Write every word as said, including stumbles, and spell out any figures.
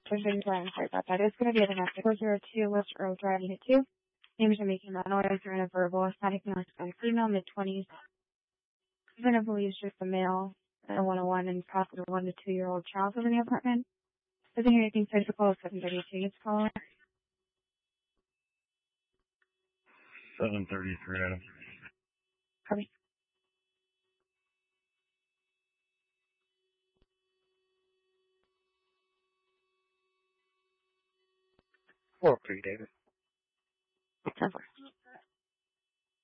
Vision Drive. Sorry about that. It's going to be at an F four oh two West Earl Drive, Unit two. Names are making that noise. You're in a verbal, static noise, female, mid-twenties. Presumably is just a male, a one oh one, and possibly a one to two year old child living in the apartment. Doesn't hear anything physical. seven thirty-two. It's calling. seven thirty-three. Adam. Copy. four three, David. ten four.